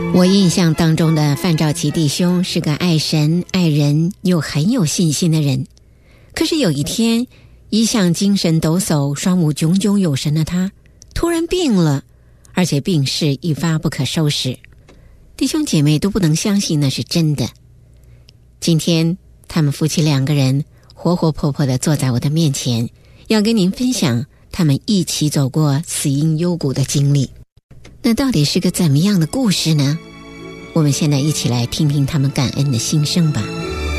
我印象当中的范兆琪弟兄是个爱神爱人又很有信心的人，可是有一天，一向精神抖擞双目炯炯有神的他突然病了，而且病势一发不可收拾，弟兄姐妹都不能相信那是真的。今天他们夫妻两个人活活泼泼地坐在我的面前，要跟您分享他们一起走过死荫幽谷的经历。那到底是个怎么样的故事呢？我们现在一起来听听他们感恩的心声吧。